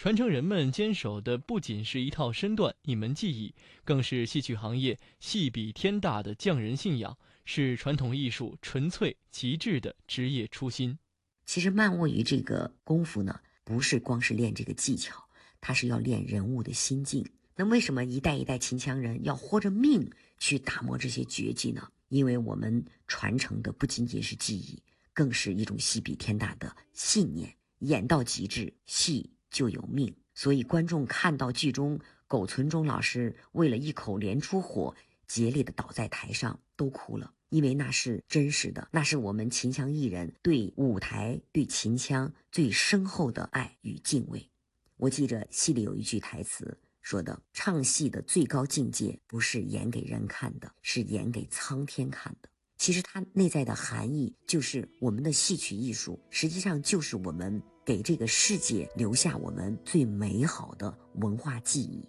传承人们坚守的不仅是一套身段、一门技艺，更是戏曲行业戏比天大的匠人信仰，是传统艺术纯粹极致的职业初心。 其实慢卧鱼这个功夫呢，不是光是练这个技巧，它是要练人物的心境。那为什么一代一代秦腔人要豁着命去打磨这些绝技呢？因为我们传承的不仅仅是技艺，更是一种戏比天大的信念。演到极致，戏就有命。所以观众看到剧中苟存中老师为了一口连出火，竭力的倒在台上，都哭了。因为那是真实的，那是我们秦腔艺人对舞台、对秦腔最深厚的爱与敬畏。我记着戏里有一句台词说的，唱戏的最高境界不是演给人看的，是演给苍天看的。其实它内在的含义就是我们的戏曲艺術，實際上就是我們給這個世界留下我們最美好的文化記憶。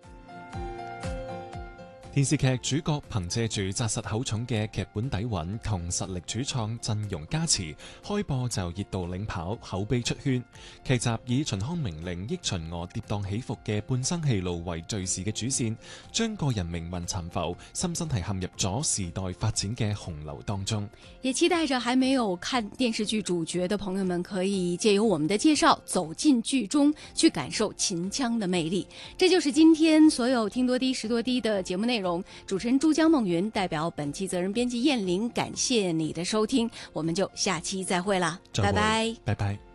電視劇主角憑借住紮實厚重嘅劇本底蘊同實力主創陣容加持，開播就熱度領跑，口碑出圈。劇集以秦腔名伶憶秦娥跌宕起伏嘅半生戲路為敘事嘅主線，將個人命運沉浮，深深係陷入咗時代發展嘅洪流當中。 也期待着還沒有看電視劇主角的朋友們，可以借由我們的介紹走進劇中，去感受秦腔的魅力。這就是今天所有聽多啲、識多啲的節目內容。主持人珠江夢雲代表本期責任編輯燕玲，感謝你的收聽，我們就下期再會啦，拜拜， 拜拜。